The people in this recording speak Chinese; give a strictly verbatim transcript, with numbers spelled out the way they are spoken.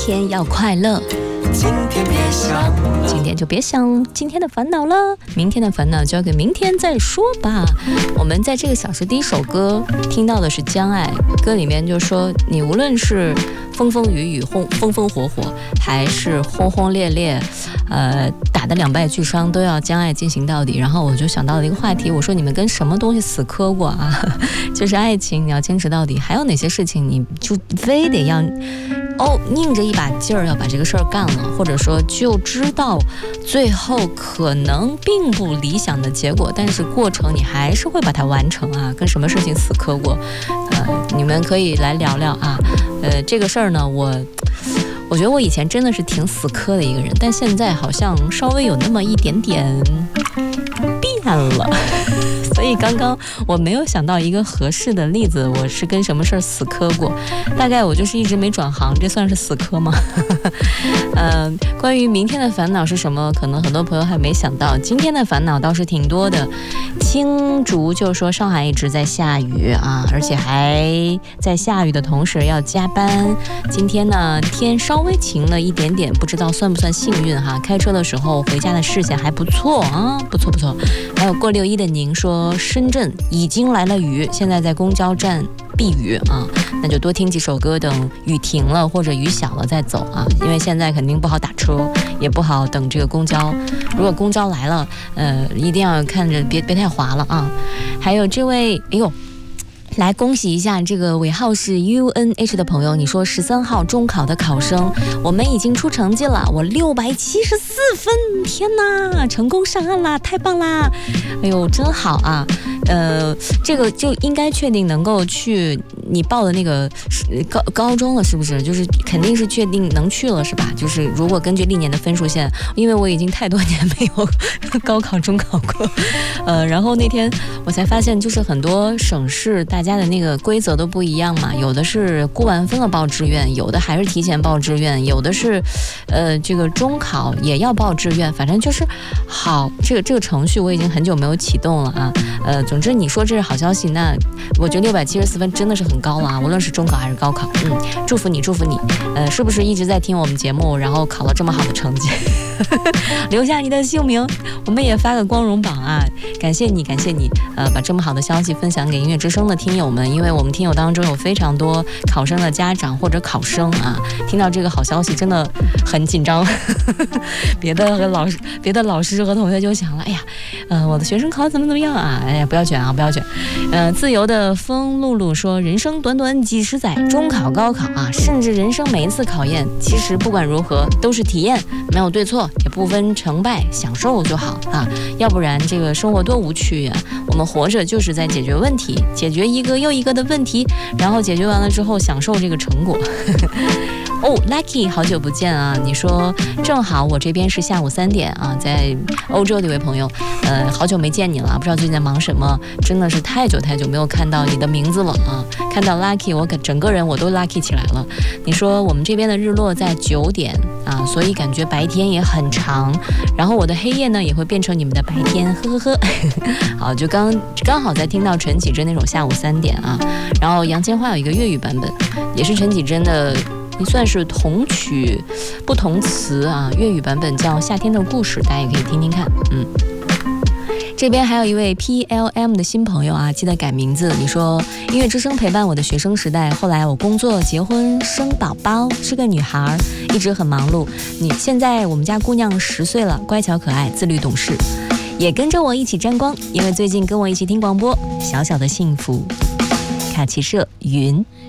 天要快乐， 今天别想， 今天就别想今天的烦恼了，明天的烦恼交给明天再说吧。我们在这个小时第一首歌听到的是江爱，歌里面就说你无论是风风雨雨、轰风风火火，还是轰轰烈烈，呃，打得两败俱伤，都要将爱进行到底。然后我就想到了一个话题，我说你们跟什么东西死磕过啊？就是爱情，你要坚持到底。还有哪些事情你就非得要哦拧着一把劲儿要把这个事儿干了，或者说就知道最后可能并不理想的结果，但是过程你还是会把它完成啊？跟什么事情死磕过？呃，你们可以来聊聊啊。呃，这个事儿呢，我我觉得我以前真的是挺死磕的一个人，但现在好像稍微有那么一点点变了。所以刚刚我没有想到一个合适的例子，我是跟什么事儿死磕过？大概我就是一直没转行，这算是死磕吗？呃，关于明天的烦恼是什么，可能很多朋友还没想到。今天的烦恼倒是挺多的。青竹就说上海一直在下雨啊，而且还在下雨的同时要加班。今天呢，天稍微晴了一点点，不知道算不算幸运哈？开车的时候回家的视线还不错啊，不错不错。还有过六一的您说。深圳已经来了雨，现在在公交站避雨啊，那就多听几首歌，等雨停了或者雨小了再走啊，因为现在肯定不好打车，也不好等这个公交。如果公交来了，呃，一定要看着别别太滑了啊。还有这位，哎呦。来恭喜一下这个尾号是 U N H 的朋友，你说十三号中考的考生，我们已经出成绩了，我六百七十四分，天哪，成功上岸啦，太棒啦！哎呦，真好啊！呃，这个就应该确定能够去你报的那个高高中了，是不是？就是肯定是确定能去了，是吧？就是如果根据历年的分数线，因为我已经太多年没有高考、中考过，呃，然后那天我才发现，就是很多省市大家的那个规则都不一样嘛，有的是估完分了报志愿，有的还是提前报志愿，有的是呃这个中考也要报志愿，反正就是好，这个这个程序我已经很久没有启动了啊。呃，总之你说这是好消息，那我觉得六百七十四分真的是很高了啊，无论是中考还是高考，嗯，祝福你，祝福你。呃，是不是一直在听我们节目，然后考了这么好的成绩？留下你的姓名，我们也发个光荣榜啊！感谢你，感谢你，呃，把这么好的消息分享给音乐之声的听友们，因为我们听友当中有非常多考生的家长或者考生啊，听到这个好消息真的很紧张。别的老师、别的老师和同学就想了，哎呀，呃，我的学生考怎么怎么样啊？哎呀，不要卷啊，不要卷。呃，自由的风露露说，人生短短几十载，中考、高考啊，甚至人生每一次考验，其实不管如何都是体验，没有对错，也不分成败，享受就好啊。要不然这个生活多无趣呀！我们活着就是在解决问题，解决一个又一个的问题，然后解决完了之后享受这个成果。哦 Lucky 好久不见啊，你说正好我这边是下午三点啊，在欧洲的一位朋友，呃，好久没见你了，不知道最近在忙什么，真的是太久太久没有看到你的名字了啊！看到 Lucky 我整个人我都 Lucky 起来了。你说我们这边的日落在九点啊，所以感觉白天也很长，然后我的黑夜呢也会变成你们的白天，呵呵呵。好，就刚刚好在听到陈绮贞那首下午三点啊，然后杨千嬅有一个粤语版本，也是陈绮贞的，也算是同曲不同词啊，粤语版本叫《夏天的故事》，大家也可以听听看。嗯，这边还有一位 P L M 的新朋友啊，记得改名字。你说音乐之声陪伴我的学生时代，后来我工作、结婚、生宝宝，是个女孩，一直很忙碌。你现在我们家姑娘十岁了，乖巧可爱，自律懂事，也跟着我一起沾光，因为最近跟我一起听广播，小小的幸福。卡其社云。